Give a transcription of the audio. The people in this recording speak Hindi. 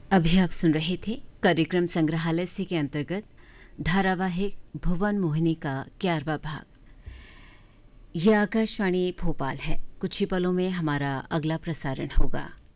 अभी आप सुन रहे थे कार्यक्रम संग्रहालय से के अंतर्गत धारावाहिक भुवन मोहिनी का 11वां भाग। यह आकाशवाणी भोपाल है। कुछ ही पलों में हमारा अगला प्रसारण होगा।